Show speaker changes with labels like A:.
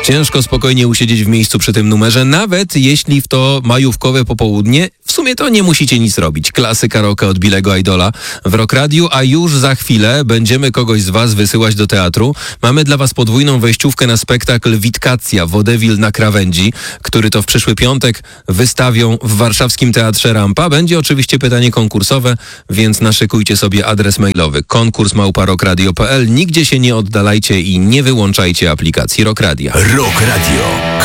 A: Ciężko spokojnie usiedzieć w miejscu przy tym numerze, nawet jeśli w to majówkowe popołudnie. W sumie to nie musicie nic robić. Klasyka rocka od Billego Idola w Rock Radio, a już za chwilę będziemy kogoś z was wysyłać do teatru. Mamy dla was podwójną wejściówkę na spektakl Witkacja Wodewil na krawędzi, który to w przyszły piątek wystawią w warszawskim Teatrze Rampa. Będzie oczywiście pytanie konkursowe, więc naszykujcie sobie adres mailowy konkurs@rockradio.pl. Nigdzie się nie oddalajcie i nie wyłączajcie aplikacji Rock Radia.
B: Rock Radio.